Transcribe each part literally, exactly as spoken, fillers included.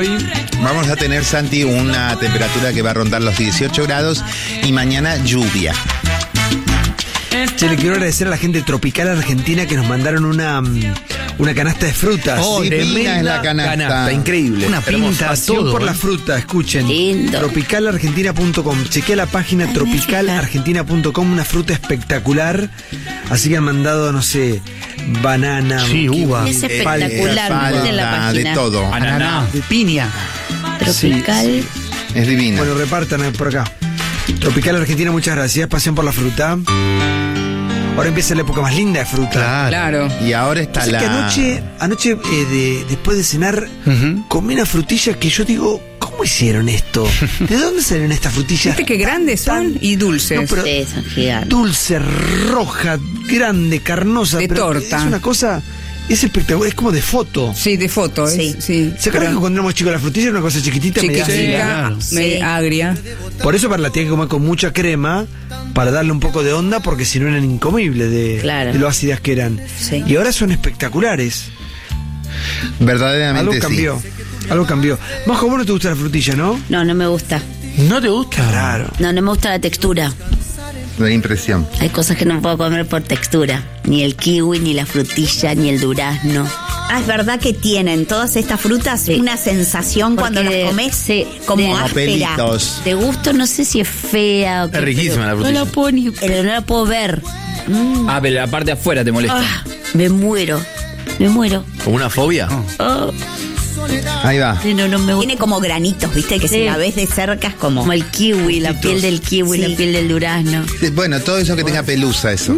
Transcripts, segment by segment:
hoy? Vamos a tener, Santi, una temperatura que va a rondar los dieciocho grados y mañana lluvia. Che, le quiero agradecer a la gente de Tropical Argentina que nos mandaron una, una canasta de frutas. Oh, divina es la canasta. canasta, increíble. Una pinta, Pasión todo por ¿eh? la fruta, escuchen. Lindo. tropical argentina punto com. Chequea la página tropical argentina punto com, una fruta espectacular. Así que han mandado, no sé, banana, Sí, uva. Es eh, espectacular, Palta, miren la página. de todo. Ananá, de piña. Tropical. Sí, sí. Es divina. Bueno, repartan por acá. Tropical Argentina, muchas gracias. Pasión por la fruta. Ahora empieza la época más linda de fruta. Claro. Y ahora está Así la... que anoche, anoche eh, de- después de cenar, Ujú. comí una frutilla que yo digo, ¿cómo hicieron esto? ¿De dónde salieron estas frutillas? Viste qué grandes Tan- son y dulces. No, pero- Sí, son gigantes. Dulce, roja, grande, carnosa. De pero torta. Es una cosa, es espectacular, es como de foto. Sí, de foto. Sí. es- sí. ¿Se acuerdan que cuando éramos chicos la frutilla era una cosa chiquitita? media Chiquitita, ácida? claro. media Sí. agria. Por eso para la tiene que comer con mucha crema, para darle un poco de onda, porque si no eran incomibles de, Claro. de lo ácidas que eran. Sí. Y ahora son espectaculares. Verdaderamente Algo sí. cambió. Algo cambió. Majo, vos no te gusta la frutilla, ¿no? No, no me gusta. ¿No te gusta? Claro. No, no me gusta la textura. La impresión. Hay cosas que no puedo comer por textura. Ni el kiwi, ni la frutilla, ni el durazno. Ah, es verdad que tienen todas estas frutas Sí. una sensación cuando Porque las comes sí, como de- Como áspera. pelitos. De gusto no sé si es fea o qué, Es riquísima pero la frutilla. No la puedo ni... Pero no la puedo ver. Mm. Ah, pero la parte de afuera te molesta. Ah, me muero. Me muero. ¿Como una fobia? Oh, Ahí va. sí, no, no me gusta. Tiene como granitos, ¿viste? Que Sí. si la ves de cerca es como... Como el kiwi, la piel del kiwi, Sí. la piel del durazno. Bueno, todo eso que tenga pelusa, eso.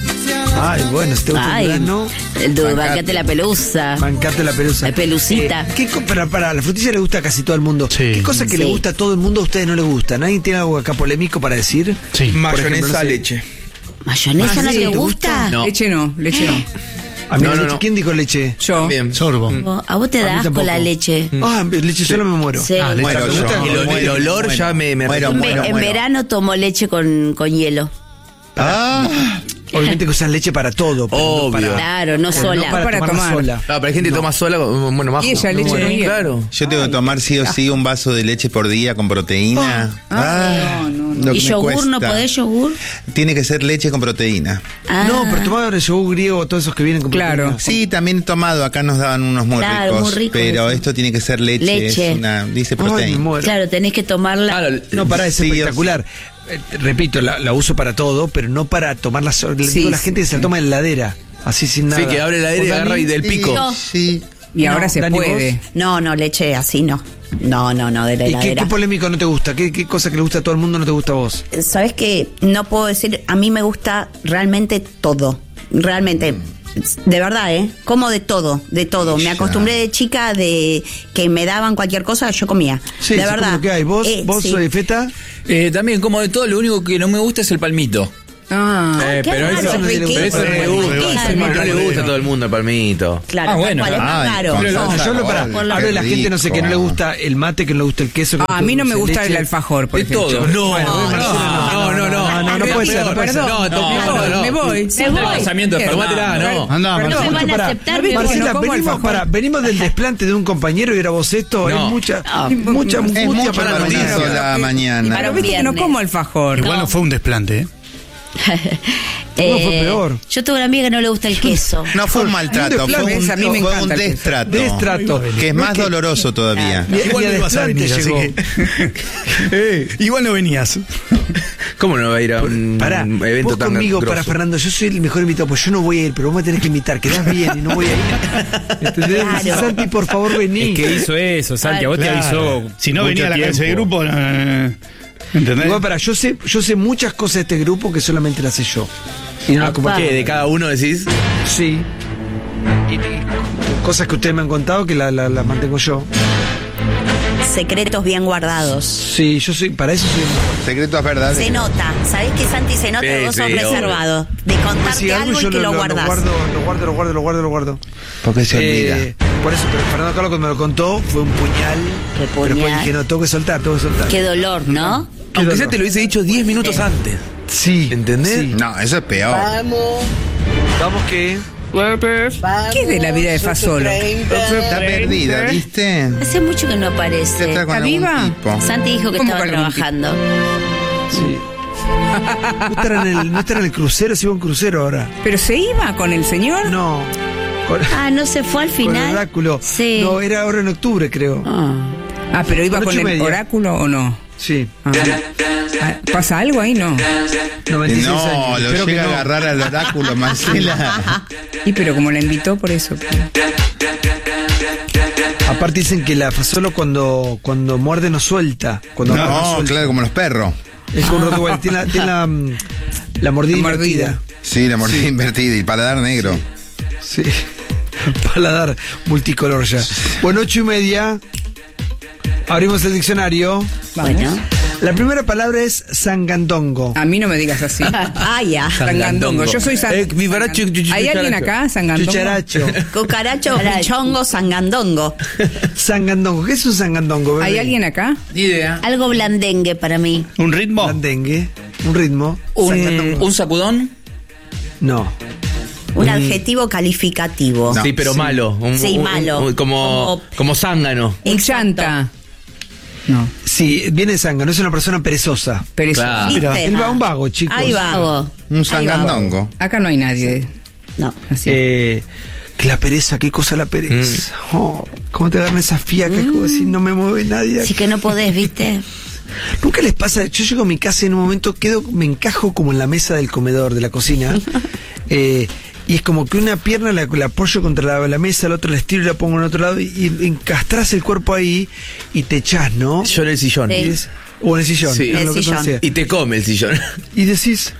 Ay, bueno, si te gusta Ay, el durazno, el du- Bancate. bancate la pelusa. bancate la pelusa. La pelucita. Eh, ¿qué co- para, para, la frutilla le gusta a casi todo el mundo. Sí. ¿Qué cosa que Sí. le gusta a todo el mundo a ustedes no les gusta? ¿Nadie tiene algo acá polémico para decir? Sí. Por ejemplo, no sé. leche. ¿Mayonesa Ah, no sí, te ¿te gusta? No. Leche no, leche no. A mí No, la no, leche, no. ¿quién dijo leche? Yo. Bien. Sorbo. ¿A vos te A mí da asco tampoco. la leche? Ah, leche solo me muero. Sí. Ah, leche. Muero ¿te yo. gusta? El, ol- el Muero, olor muero. ya me... me Muero, En, ve- muero, en muero. verano tomo leche con, con hielo. Ah, Obviamente que usas leche para todo. Pero Obvio. No para, Claro, no pero sola. No para, Para tomarla tomar. sola. No, pero hay gente que toma sola, bueno, más. Y ella, leche con hielo. Claro. yo tengo que tomar sí o sí un vaso de leche por día con proteína. Ah, lo que ¿Y me yogur? ¿No cuesta. podés yogur? Tiene que ser leche con proteína. Ah, No, pero tomar el yogur griego, todos esos que vienen con Claro. proteína. Sí, también he tomado. Acá nos daban unos muy Claro, ricos. muy rico pero eso. esto tiene que ser leche. Leche. Es una, dice Ay, me proteína. muero. Claro, tenés que tomarla. Ah, lo- No, para, es Sí, espectacular. Eh, repito, la, la uso para todo, pero no para tomarla sola. Le Sí, digo a la sí. gente que se la toma en la heladera, así sin nada. Sí, que abre la heladera y ¿Vos, agarra Dani? y del pico. No. Sí. Y ahora No, se Dani, puede. No, no, leche así no. No, no, no, de la ¿Y qué, heladera. qué polémico no te gusta? ¿Qué, ¿Qué cosa que le gusta a todo el mundo no te gusta a vos? ¿Sabes qué? No puedo decir, a mí me gusta realmente todo. Realmente. De verdad, ¿eh? Como de todo, de todo. Me Ya. acostumbré de chica de que me daban cualquier cosa, yo comía. Sí, de se come verdad. lo que hay. ¿Vos, Eh, vos sí. soy feta? Eh, también como de todo, lo único que no me gusta es el palmito. Ah. Eh, qué pero raro, eso, es riquísimo. pero eso no me Es gusta. riquísimo. No le gusta a todo el mundo el palmito. Claro, Ah, bueno. tal cual, es más Ay, raro. con Pero salsa No, yo lo para. roja, Por la- Hablo de la qué gente, no sé, que no le rico. gusta el mate, que no le gusta el queso. que Ah, a no mí no me dulce gusta leche. el alfajor, por De ejemplo. todo. No, Bueno, no, bueno, no, no, no. No, no, no puede ser, no puede ser. No, Perdón, no, no. me voy. Me voy. Casamiento de Tómatela, no. Anda, No Marcelo. me van a Pará, aceptar, me Marcela, no como venimos, alfajor. pará, venimos del desplante de un compañero y grabamos esto. No. Es mucha, Ah, mucha Es angustia mucho para la para mañana. eso la mañana. Pero viste que no viernes. como alfajor. Igual no fue un desplante, ¿eh? No, fue peor. Yo tengo una amiga que no le gusta el queso. No fue un maltrato, fue desplante. un, A mí me fue encanta un el queso. destrato. Destrato. Que es más doloroso todavía. Y, Igual y a no ibas a desplante venir, así llegó. que... Eh, igual no venías. ¿Cómo no va a ir a un Pará, evento vos tan conmigo, grosso? para Fernando, yo soy el mejor invitado, pues yo no voy a ir, pero vos me tenés que invitar, quedás bien y no voy a ir. ¿Entendés? Claro. Santi, por favor, vení. Es que hizo eso, Santi, a vos te avisó. Si no mucho venía a la tiempo. cabeza de grupo, no, no, no. ¿Entendés? Igual, pará, yo sé, yo sé muchas cosas de este grupo que solamente las sé yo. Y no las Apa. comparto. ¿Qué? ¿De cada uno decís? Sí. Y, y cosas que ustedes me han contado que las la, las mantengo yo. Secretos bien guardados. Sí, yo soy, para eso soy el mejor. Secretos verdaderos. Se nota, ¿sabés que Santi se nota Sí, que vos sos sí, obvio. reservado? De Vos contarte decís algo y yo que lo, guardás. guardo, lo guardo, lo guardo, lo guardo, lo guardo. Porque se olvida. Eh, por eso, pero Fernando Carlos cuando me lo contó fue un puñal. Qué Pero después puñal. dije, no, tengo que soltar, tengo que soltar. Qué dolor, ¿no? Qué Aunque sea dolor. te lo hubiese dicho diez minutos antes. Sí. ¿Entendés? Sí. No, eso es peor. Vamos que... ¿Qué es de la vida de Fasolo? Está perdida, ¿viste? Hace mucho que no aparece. Está con ¿Está algún viva? tipo. Santi dijo que ¿Cómo estaba con algún trabajando. Sí. ¿No estará en el, no estará en el crucero? Si va a un crucero ahora. ¿Pero se iba con el señor? No. Con, Ah, no se fue al con final. el oráculo. Sí. No, era ahora en octubre, creo. Ah. Ah, pero iba Con con ocho y el media. oráculo o no. Sí. Ah. Ah, ¿pasa algo ahí? No. noventa y seis No, años. lo Espero que llega a no. agarrar al oráculo, Marcela. Y pero como la invitó, por eso. Aparte dicen que la Fasolo cuando, cuando muerde no suelta. Cuando muerde No, suelta. claro, como los perros. Es como un Rottweiler. Tiene la, tiene la, mm, la mordida La mordida. invertida. Sí, la mordida invertida y paladar negro. Sí. Paladar multicolor ya. Bueno, ocho y media. Abrimos el diccionario. Bueno. La primera palabra es sangandongo. A mí no me digas así. Ah, ya. Sangandongo. Yo soy san... Eh, vivaracho, chu- chu- ¿Hay alguien chucharacho. acá? Sangandongo. Chucharacho. Cucaracho, pichongo, sangandongo. Sangandongo. ¿Qué es un sangandongo, bebé? ¿Hay alguien acá? Ni idea. Algo blandengue para mí. ¿Un ritmo? Blandengue. Un ritmo. Un, Sangandongo. un sacudón. No. Un adjetivo calificativo. No. Sí, pero Sí. malo. Un- Sí, un- malo. un- como, Como- como zángano. Un chanta. No. Sí, viene de zángano. Es una persona perezosa. Pero eso. Claro. Mira, ¿Viste? él va un vago, chicos. Ahí va. Un sangandongo. Acá no hay nadie. No. Así. Eh, que la pereza, qué cosa la pereza. Oh, ¿cómo te agarran esas fiacas? Como si no me mueve nadie. Así que no podés, ¿viste? ¿Nunca les pasa? Yo llego a mi casa y en un momento quedo, me encajo como en la mesa del comedor, de la cocina. eh, y es como que una pierna la, la apoyo contra la, la mesa, la otra la estiro y la pongo en otro lado. Y, y encastras el cuerpo ahí y te echás, ¿no? Yo en el sillón. Sí. Y es- o en el sillón. Sí. es El lo que tú sillón. decías. Y te come el sillón. Y decís,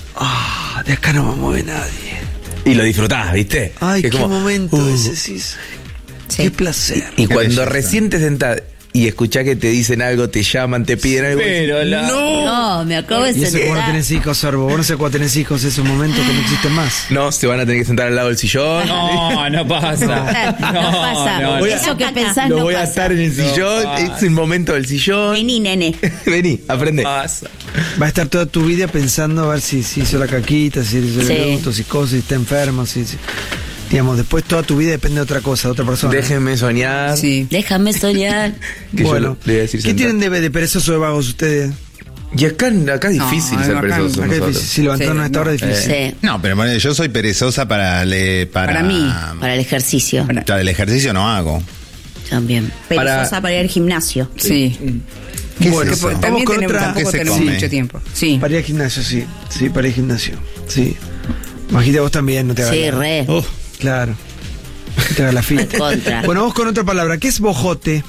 ah, de acá no me mueve nadie. Y lo disfrutás, ¿viste? Ay, Que qué como, momento uh. ese, decís. Sí. Qué placer. Y Qué cuando belleza. recién te sentás y escuchás que te dicen algo, te llaman, te piden algo. Pero la- ¡No! No, me acabo de Y eso cuando sentar. tenés hijos, Sorbo. Vos no sé cuando tenés hijos, es un momento que no existe más. No, se van a tener que sentar al lado del sillón. No, no pasa. No pasa. no, Voy a- Eso que pensás Lo no voy a pasa. estar en el sillón, pasa. es el momento del sillón. Vení, nene. Vení, aprende. pasa. Va a estar toda tu vida pensando a ver si, si hizo la caquita, si hizo Sí. el eructo, si cosas, si está enfermo, si, si- digamos, después toda tu vida depende de otra cosa, de otra persona. Déjenme soñar. Sí. Déjame soñar. Que yo Bueno, le voy a decir ¿qué sentar. tienen de, de perezoso de vagos ustedes? Y acá, acá es No, difícil no, ser acá- perezoso. Acá es nosotros. difícil, si levantaron Sí, a esta hora es no, difícil. Sí. No, pero bueno, yo soy perezosa para, le, para, Para mí, Para el ejercicio. Para- Para el ejercicio no hago. También. Perezosa para, para ir al gimnasio. Sí. ¿Qué Bueno, es eso? pues, También con tenemos, otra- tampoco ¿Qué se tenemos come? mucho tiempo. Sí. Para ir al gimnasio, sí. Sí, para ir al gimnasio. Sí. Imagínate vos también, no te hagas. Sí, la- re. Oh, claro. No te hagas la fila. Contra. Bueno, vamos con otra palabra. ¿Qué es bojote?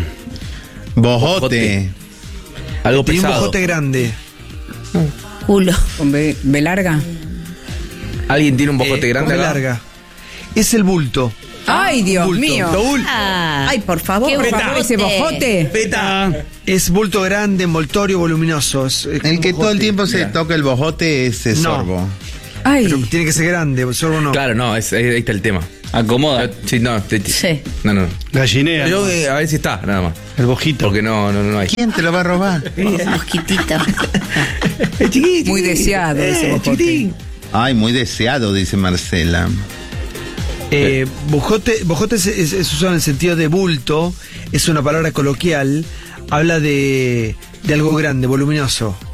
Bojote. Algo Tiene un pesado. bojote grande. Culo. ¿Con B, B larga? ¿Alguien tiene un bojote Eh, grande con B acá? larga. Es el bulto. ¡Ay, Dios Bulto. mío! Ah. Ay, por favor, Qué por favor, ese bojote. Peta. Es bulto grande, envoltorio, voluminoso. Es- es El un que todo el bojote. tiempo se toca el bojote es el No. sorbo. Ay, Pero tiene que ser grande, el sorbo no. Claro, no, es, ahí ahí está el tema. Acomoda. Sí, no, te- te- Sí. no, no. Gallinea. Yo eh, a ver si está, nada más. El bojito. Porque no, no, no hay. ¿Quién te lo va a robar? Mosquitito. Es chiquito. muy deseado ese Eh, bojote. chiquitín. Ay, muy deseado, dice Marcela. Eh, bojote, bojote es, es- es usado en el sentido de bulto, es una palabra coloquial, habla de, de algo grande, voluminoso.